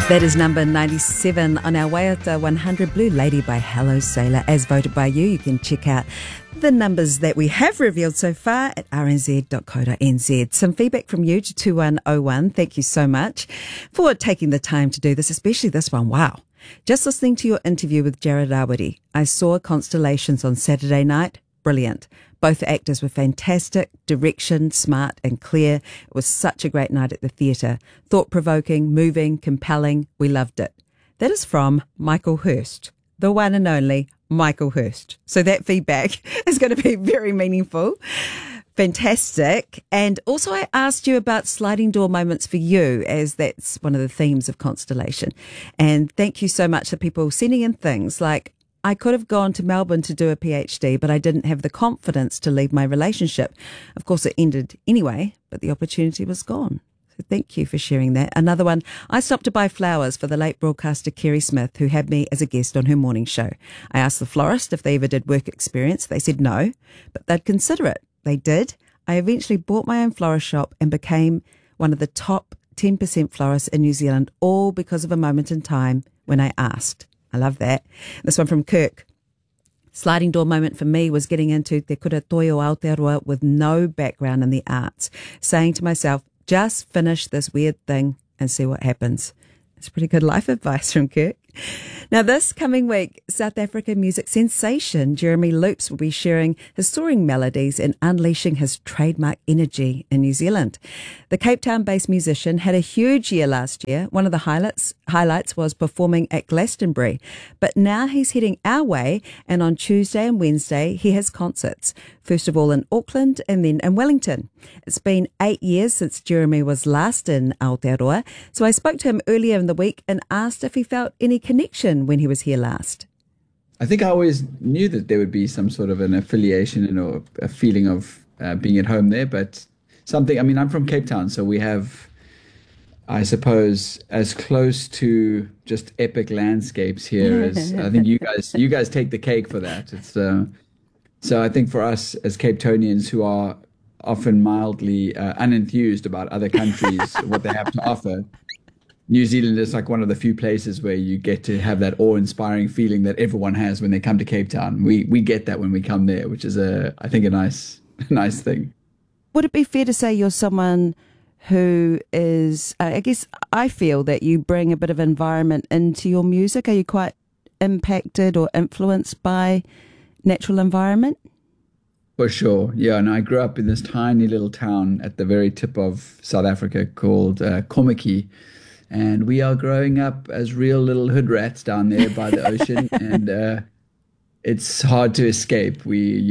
That is number 97 on our way at the 100 Blue Lady by Hello Sailor. As voted by you, you can check out the numbers that we have revealed so far at rnz.co.nz. Some feedback from you to 2101. Thank you so much for taking the time to do this, especially this one. Wow. Just listening to your interview with Jared Awadi, I saw Constellations on Saturday night. Brilliant. Both actors were fantastic, direction, smart and clear. It was such a great night at the theatre. Thought-provoking, moving, compelling. We loved it. That is from Michael Hurst, the one and only Michael Hurst. So that feedback is going to be very meaningful. Fantastic. And also I asked you about sliding door moments for you, as that's one of the themes of Constellation. And thank you so much for people sending in things like, I could have gone to Melbourne to do a PhD, but I didn't have the confidence to leave my relationship. Of course, it ended anyway, but the opportunity was gone. So thank you for sharing that. Another one, I stopped to buy flowers for the late broadcaster Kerry Smith, who had me as a guest on her morning show. I asked the florist if they ever did work experience. They said no, but they'd consider it. They did. I eventually bought my own florist shop and became one of the top 10% florists in New Zealand, all because of a moment in time when I asked. I love that. This one from Kirk. Sliding door moment for me was getting into Te Kura Toi o Aotearoa with no background in the arts, saying to myself, just finish this weird thing and see what happens. It's pretty good life advice from Kirk. Now, this coming week, South African music sensation Jeremy Loops will be sharing his soaring melodies and unleashing his trademark energy in New Zealand. The Cape Town-based musician had a huge year last year. One of the highlights was performing at Glastonbury. But now he's heading our way, and on Tuesday and Wednesday, he has concerts. First of all in Auckland and then in Wellington. It's been 8 years since Jeremy was last in Aotearoa, so I spoke to him earlier in the week and asked if he felt any connection when he was here last. I think I always knew that there would be some sort of an affiliation or a feeling of being at home there, but I'm from Cape Town, so we have, I suppose, as close to just epic landscapes here as I think you guys take the cake for that. It's so I think for us as Cape Townians who are often mildly unenthused about other countries, what they have to offer, New Zealand is like one of the few places where you get to have that awe-inspiring feeling that everyone has when they come to Cape Town. We get that when we come there, which is I think a nice thing. Would it be fair to say you're someone who is, I guess I feel that you bring a bit of environment into your music? Are you quite impacted or influenced by natural environment? For sure, yeah. And I grew up in this tiny little town at the very tip of South Africa called Kommetjie. And we are growing up as real little hood rats down there by the ocean, and it's hard to escape.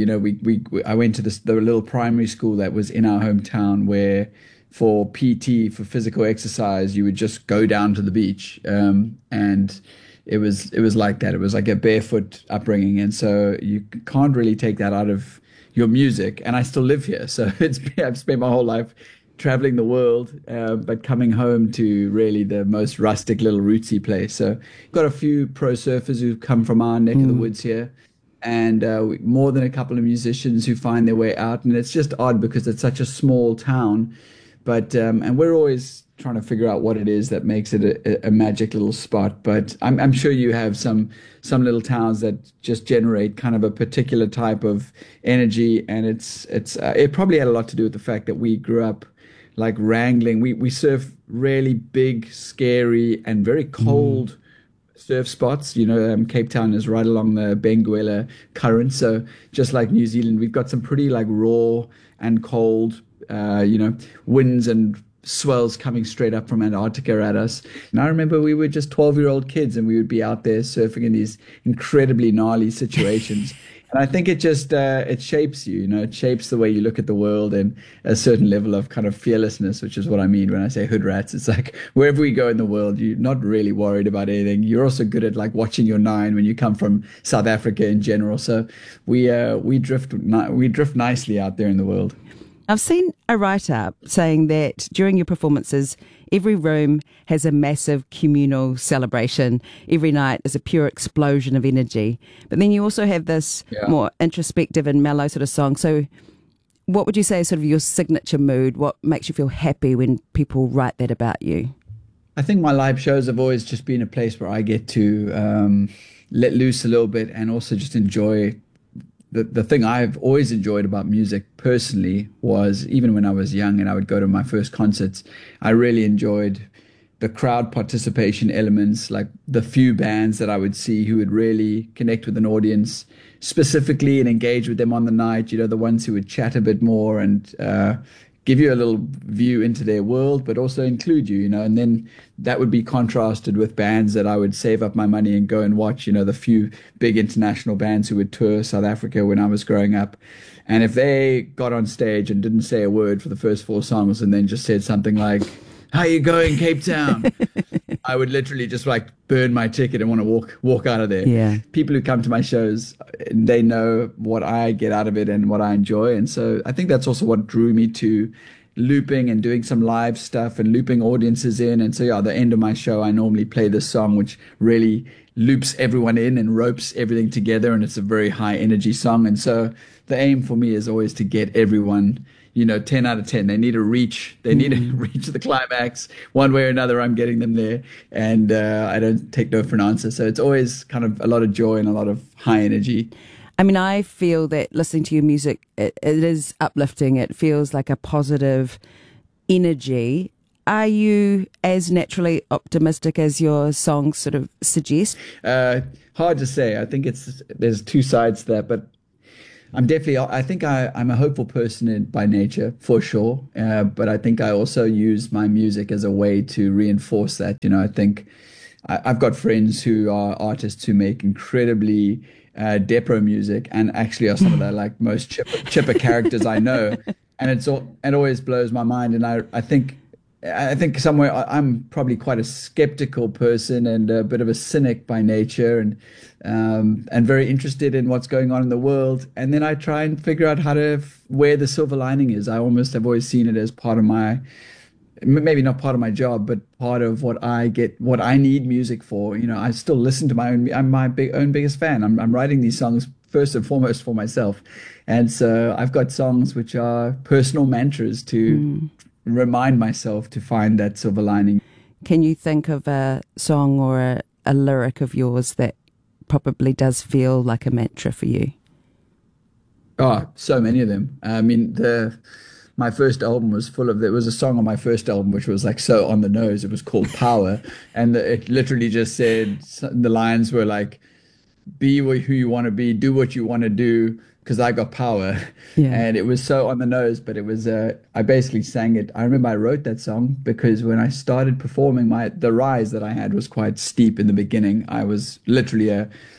I went to the little primary school that was in our hometown, where for PT, for physical exercise, you would just go down to the beach, and it was like that. It was like a barefoot upbringing, and so you can't really take that out of your music. And I still live here, so I've spent my whole life traveling the world, but coming home to really the most rustic little rootsy place. So got a few pro surfers who've come from our neck of the woods here, and more than a couple of musicians who find their way out. And it's just odd because it's such a small town, but and we're always trying to figure out what it is that makes it a magic little spot. But I'm sure you have some little towns that just generate kind of a particular type of energy, and it probably had a lot to do with the fact that we grew up like wrangling. We surf really big, scary, and very cold surf spots. Cape Town is right along the Benguela Current, so just like New Zealand, we've got some pretty like raw and cold, winds and swells coming straight up from Antarctica at us. And I remember we were just 12-year-old kids, and we would be out there surfing in these incredibly gnarly situations. And I think it just it shapes you, it shapes the way you look at the world, and a certain level of kind of fearlessness, which is what I mean when I say hood rats. It's like wherever we go in the world, you're not really worried about anything. You're also good at like watching your nine when you come from South Africa in general. So we drift nicely out there in the world. I've seen a write-up saying that during your performances, every room has a massive communal celebration. Every night is a pure explosion of energy. But then you also have this more introspective and mellow sort of song. So what would you say is sort of your signature mood? What makes you feel happy when people write that about you? I think my live shows have always just been a place where I get to let loose a little bit and also just enjoy. The thing I've always enjoyed about music personally was even when I was young and I would go to my first concerts, I really enjoyed the crowd participation elements, like the few bands that I would see who would really connect with an audience specifically and engage with them on the night, the ones who would chat a bit more and give you a little view into their world, but also include you, and then that would be contrasted with bands that I would save up my money and go and watch, the few big international bands who would tour South Africa when I was growing up. And if they got on stage and didn't say a word for the first four songs and then just said something like, "How you going, Cape Town?" I would literally just like burn my ticket and want to walk out of there. Yeah. People who come to my shows, they know what I get out of it and what I enjoy. And so I think that's also what drew me to looping and doing some live stuff and looping audiences in. And so, yeah, at the end of my show, I normally play this song, which really loops everyone in and ropes everything together. And it's a very high energy song. And so the aim for me is always to get everyone 10 out of 10. They need to reach the climax one way or another. I'm getting them there, and I don't take no for an answer. So it's always kind of a lot of joy and a lot of high energy. I mean, I feel that listening to your music, it is uplifting. It feels like a positive energy. Are you as naturally optimistic as your songs sort of suggest? Hard to say. I think there's two sides to that, but I think I'm a hopeful person by nature, for sure. But I think I also use my music as a way to reinforce that. I think I've got friends who are artists who make incredibly depro music and actually are some of the like most chipper characters I know. And it always blows my mind. And I think somewhere I'm probably quite a skeptical person and a bit of a cynic by nature, and very interested in what's going on in the world. And then I try and figure out where the silver lining is. I almost have always seen it as part of maybe not part of my job, but part of what I need music for. I still listen to I'm my own biggest fan. I'm writing these songs first and foremost for myself. And so I've got songs which are personal mantras to remind myself to find that silver lining. Can you think of a song or a lyric of yours that probably does feel like a mantra for you? Oh, so many of them. I mean, my first album was there was a song on my first album which was like so on the nose. It was called Power. And it literally just said, the lines were like, "Be who you want to be, do what you want to do, because I got power." Yeah. And it was so on the nose, but it was, I basically sang it. I remember I wrote that song because when I started performing, the rise that I had was quite steep in the beginning. I was literally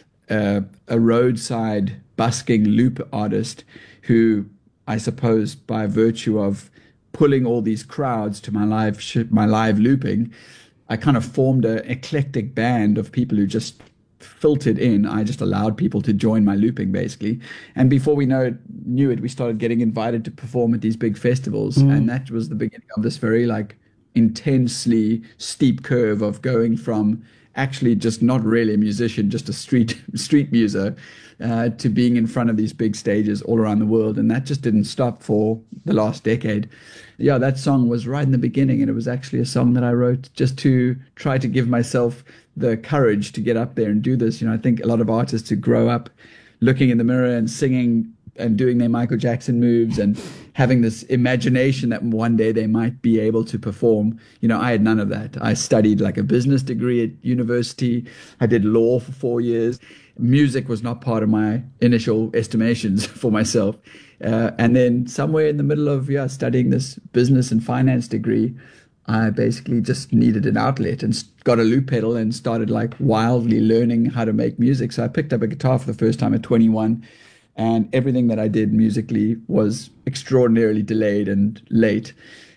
a roadside busking loop artist who, I suppose, by virtue of pulling all these crowds to my live looping, I kind of formed an eclectic band of people who just filtered in. I just allowed people to join my looping, basically. And before we knew it, we started getting invited to perform at these big festivals. And that was the beginning of this very like intensely steep curve of going from actually just not really a musician, just a street muser, to being in front of these big stages all around the world. And that just didn't stop for the last decade. Yeah, that song was right in the beginning, and it was actually a song that I wrote just to try to give myself the courage to get up there and do this. I think a lot of artists who grow up looking in the mirror and singing and doing their Michael Jackson moves and having this imagination that one day they might be able to perform. I had none of that. I studied like a business degree at university. I did law for 4 years. Music was not part of my initial estimations for myself. And then somewhere in the middle of studying this business and finance degree, I basically just needed an outlet and got a loop pedal and started like wildly learning how to make music. So I picked up a guitar for the first time at 21, and everything that I did musically was extraordinarily delayed and late.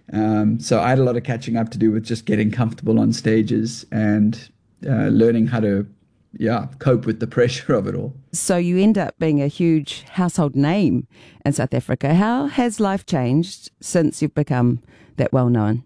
So I had a lot of catching up to do with just getting comfortable on stages and learning how to cope with the pressure of it all. So you end up being a huge household name in South Africa. How has life changed since you've become that well known?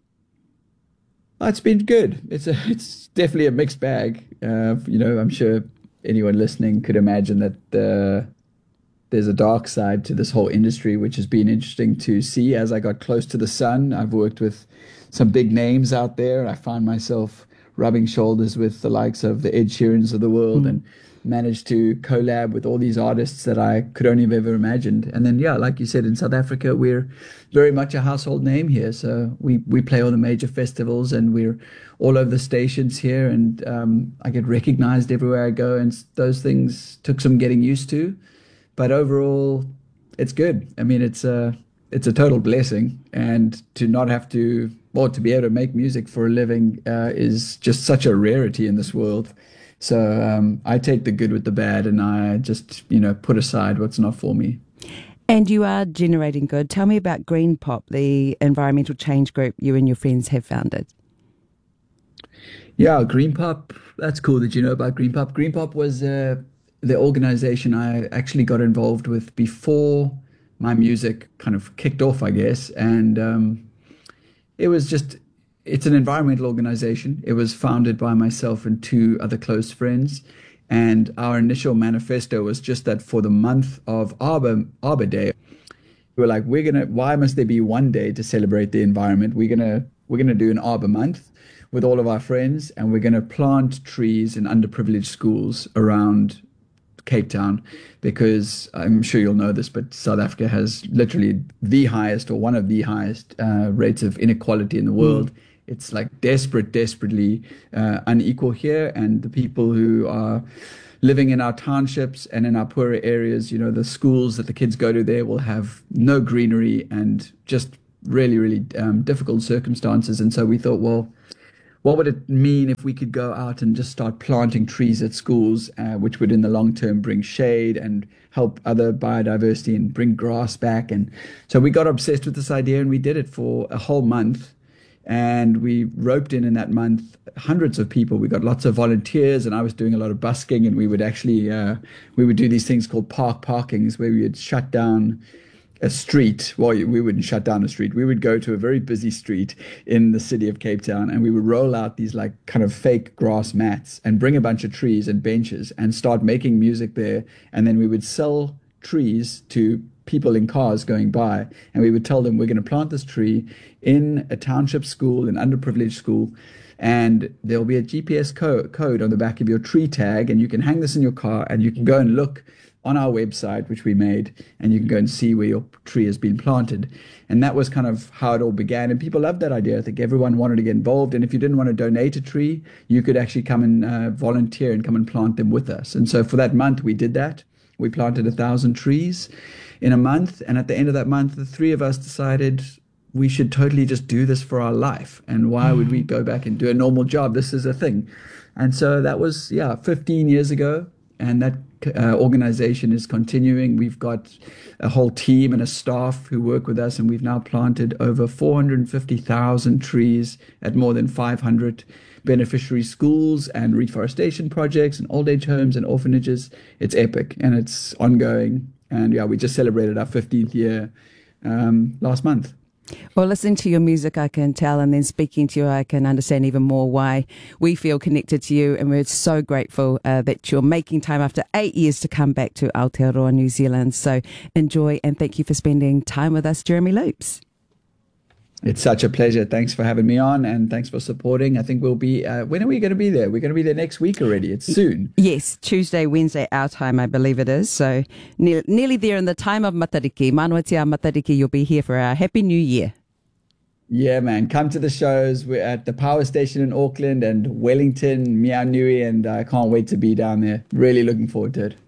It's been good. It's definitely a mixed bag. I'm sure anyone listening could imagine that there's a dark side to this whole industry, which has been interesting to see as I got close to the sun. I've worked with some big names out there. I find myself rubbing shoulders with the likes of the Ed Sheerans of the world and managed to collab with all these artists that I could only have ever imagined. And then, yeah, like you said, in South Africa, we're very much a household name here. So we play all the major festivals and we're all over the stations here. And I get recognized everywhere I go. And those things took some getting used to. But overall, it's good. I mean, it's a total blessing. And to not have to, or to be able to make music for a living is just such a rarity in this world. So I take the good with the bad and I just, put aside what's not for me. And you are generating good. Tell me about Green Pop, the environmental change group you and your friends have founded. Yeah, Green Pop, that's cool that you know about Green Pop. Green Pop was the organization I actually got involved with before my music kind of kicked off, I guess. And it's an environmental organization. It was founded by myself and two other close friends. And our initial manifesto was just that for the month of Arbor Day, we were like, why must there be one day to celebrate the environment? We're gonna do an Arbor month with all of our friends, and we're gonna plant trees in underprivileged schools around Cape Town, because I'm sure you'll know this, but South Africa has literally the highest or one of the highest rates of inequality in the world. It's like desperately unequal here. And the people who are living in our townships and in our poorer areas, the schools that the kids go to there will have no greenery and just really difficult circumstances. And so we thought, well, what would it mean if we could go out and just start planting trees at schools, which would in the long term bring shade and help other biodiversity and bring grass back? And so we got obsessed with this idea and we did it for a whole month. And we roped in that month hundreds of people. We got lots of volunteers, and I was doing a lot of busking. And we would actually we would do these things called parkings, where we would shut down a street. Well, we wouldn't shut down a street. We would go to a very busy street in the city of Cape Town, and we would roll out these like kind of fake grass mats and bring a bunch of trees and benches and start making music there. And then we would sell trees to people in cars going by, and we would tell them, we're going to plant this tree in a township school, an underprivileged school, and there'll be a GPS code on the back of your tree tag, and you can hang this in your car, and you can go and look on our website, which we made, and you can go and see where your tree has been planted. And that was kind of how it all began, and people loved that idea. I think everyone wanted to get involved, and if you didn't want to donate a tree, you could actually come and volunteer and come and plant them with us. And so for that month, we did that. We planted 1,000 trees in a month. And at the end of that month, the three of us decided we should totally just do this for our life. And why would we go back and do a normal job? This is a thing. And so that was, 15 years ago. And that organization is continuing. We've got a whole team and a staff who work with us. And we've now planted over 450,000 trees at more than 500 beneficiary schools and reforestation projects and old age homes and orphanages. It's epic and it's ongoing. And we just celebrated our 15th year last month. Well, listening to your music, I can tell, and then speaking to you, I can understand even more why we feel connected to you. And we're so grateful that you're making time after 8 years to come back to Aotearoa, New Zealand. So enjoy, and thank you for spending time with us, Jeremy Loops. It's such a pleasure. Thanks for having me on, and thanks for supporting. I think we'll be, when are we going to be there? We're going to be there next week already. It's soon. Yes, Tuesday, Wednesday, our time, I believe it is. So nearly there in the time of Matariki. Manawatia Matariki, you'll be here for our Happy New Year. Yeah, man. Come to the shows. We're at the Power Station in Auckland and Wellington, Mianui, and I can't wait to be down there. Really looking forward to it.